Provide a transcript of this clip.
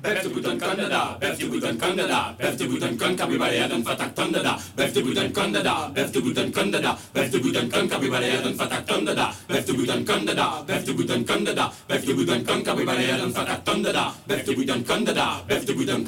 Bef de Budan Kandada, Bef de Budan Kandada, Bef de Budan Kan Kabibareadan Fatak Tandada, Bef de Budan Kandada, Bef de Budan Kandada, Bef de Budan Kan Kabibareadan Fatak Tandada, Bef de Budan Kandada, Bef de Budan Kandada, Bef de Budan Kan Kabibareadan Fatak Tandada, Bef de Budan Kandada, Bef de Budan